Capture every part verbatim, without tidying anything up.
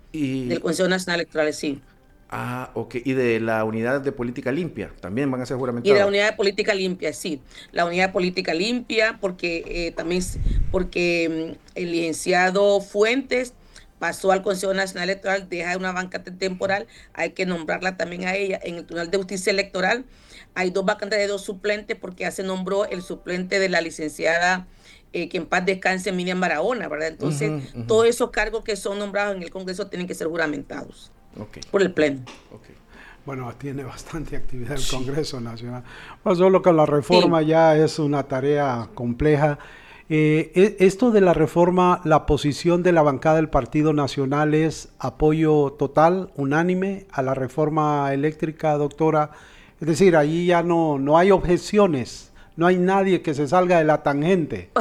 del Y, Consejo Nacional Electoral, sí. ah, ok. Y de la unidad de política limpia, también van a ser Y de la juramentados. unidad de política limpia, sí. La unidad de política limpia, porque eh, también, s- porque mm, el licenciado Fuentes pasó al Consejo Nacional Electoral, deja una vacante temporal, hay que nombrarla también a ella. En el Tribunal de Justicia Electoral hay dos vacantes de dos suplentes, porque ya se nombró el suplente de la licenciada, eh, que en paz descanse, Miriam Barahona, ¿verdad? Entonces, Ujú, ujú. todos esos cargos que son nombrados en el Congreso tienen que ser juramentados Ok, por el ok, Pleno. ok. Bueno, tiene bastante actividad el Sí. Congreso Nacional. Pues solo que la Sí. reforma ya es una tarea compleja. Eh, e- esto de la reforma, la posición de la bancada del Partido Nacional es apoyo total, unánime a la reforma eléctrica, doctora. Es decir, ahí ya no, no hay objeciones, no hay nadie que se salga de la tangente.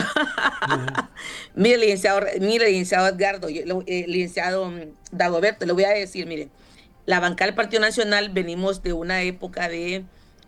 Mire, licenciado, mire, licenciado Edgardo, yo, lo- eh, licenciado mm, Dagoberto, le voy a decir, mire, la bancada del Partido Nacional venimos de una época de,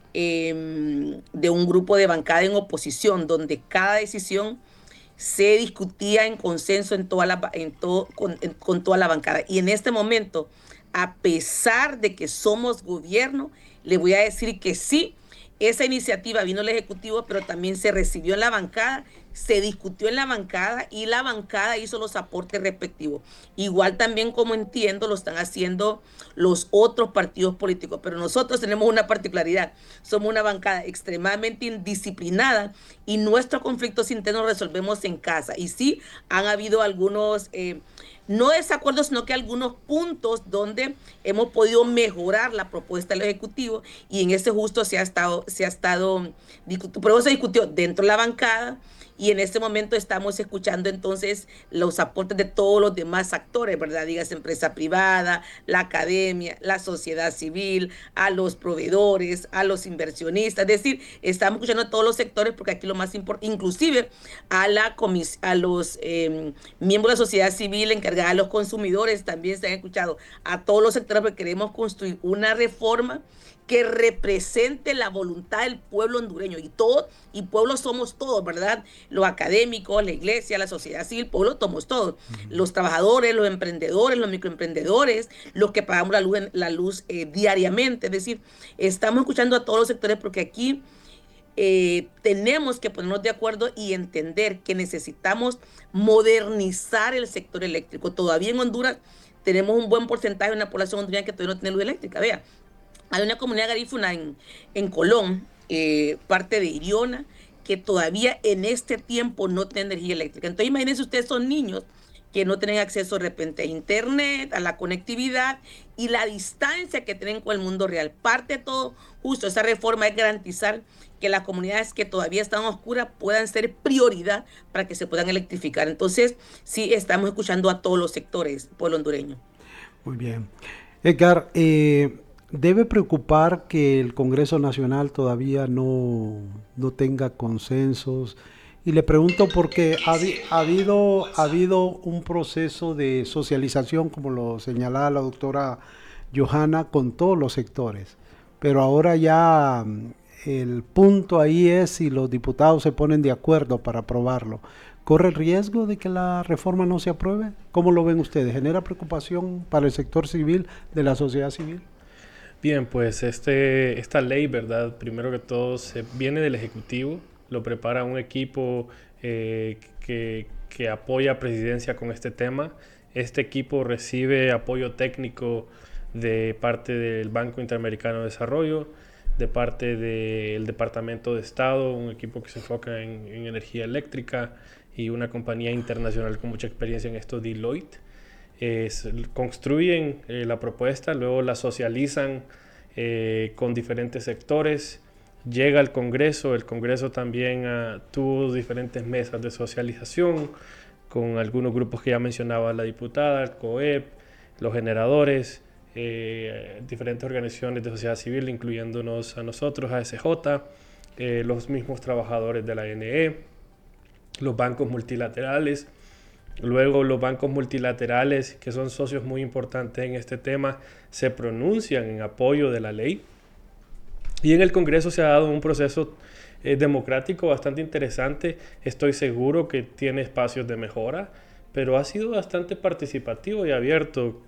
em, de un grupo de bancada en oposición, donde cada decisión se discutía en consenso en toda la, ba- en todo, con, en- con toda la bancada. Y en este momento, a pesar de que somos gobierno, le voy a decir que sí, esa iniciativa vino al Ejecutivo, pero también se recibió en la bancada, se discutió en la bancada y la bancada hizo los aportes respectivos. Igual también, como entiendo, lo están haciendo los otros partidos políticos, pero nosotros tenemos una particularidad: somos una bancada extremadamente indisciplinada y nuestros conflictos internos resolvemos en casa. Y sí, han habido algunos, eh, no desacuerdos, sino que algunos puntos donde hemos podido mejorar la propuesta del Ejecutivo, y en ese justo se ha estado, se ha estado, pero se discutió dentro de la bancada, y en este momento estamos escuchando entonces los aportes de todos los demás actores, ¿verdad? Digas, empresa privada, la academia, la sociedad civil, a los proveedores, a los inversionistas. Es decir, estamos escuchando a todos los sectores, porque aquí lo más importante, inclusive a, la comis a los eh, miembros de la sociedad civil encargada de los consumidores, también se han escuchado a todos los sectores, porque queremos construir una reforma que represente la voluntad del pueblo hondureño. Y todo, y pueblo somos todos, ¿verdad? Los académicos, la iglesia, la sociedad civil, pueblo somos todos. Los trabajadores, los emprendedores, los microemprendedores, los que pagamos la luz, la luz eh, diariamente. Es decir, estamos escuchando a todos los sectores, porque aquí eh, tenemos que ponernos de acuerdo y entender que necesitamos modernizar el sector eléctrico. Todavía en Honduras tenemos un buen porcentaje de una población hondureña que todavía no tiene luz eléctrica. Vea, hay una comunidad garífuna en, en Colón, eh, parte de Iriona, que todavía en este tiempo no tiene energía eléctrica. Entonces imagínense ustedes, son niños que no tienen acceso de repente a internet, a la conectividad y la distancia que tienen con el mundo real. Parte de todo, justo esa reforma es garantizar que las comunidades que todavía están oscuras puedan ser prioridad para que se puedan electrificar. Entonces, sí, estamos escuchando a todos los sectores, pueblo hondureño. Muy bien. Edgar, eh, debe preocupar que el Congreso Nacional todavía no, no tenga consensos. Y le pregunto porque ha, habi- ha habido, ha habido un proceso de socialización, como lo señalaba la doctora Johanna, con todos los sectores. Pero ahora ya mm, el punto ahí es si los diputados se ponen de acuerdo para aprobarlo. ¿Corre el riesgo de que la reforma no se apruebe? ¿Cómo lo ven ustedes? ¿Genera preocupación para el sector civil, de la sociedad civil? Bien, pues este, esta ley, ¿verdad? Primero que todo, se viene del Ejecutivo, lo prepara un equipo eh, que, que apoya a Presidencia con este tema. Este equipo recibe apoyo técnico de parte del Banco Interamericano de Desarrollo, de parte del Departamento de Estado, un equipo que se enfoca en, en energía eléctrica, y una compañía internacional con mucha experiencia en esto, Deloitte. Eh, construyen eh, la propuesta, luego la socializan eh, con diferentes sectores, llega al Congreso, el Congreso también uh, tuvo diferentes mesas de socialización con algunos grupos que ya mencionaba la diputada, el COEP, los generadores, eh, diferentes organizaciones de sociedad civil, incluyéndonos a nosotros, A S J, eh, los mismos trabajadores de la A N E, los bancos multilaterales. Luego los bancos multilaterales, que son socios muy importantes en este tema, se pronuncian en apoyo de la ley. Y en el Congreso se ha dado un proceso eh, democrático bastante interesante. Estoy seguro que tiene espacios de mejora, pero ha sido bastante participativo y abierto.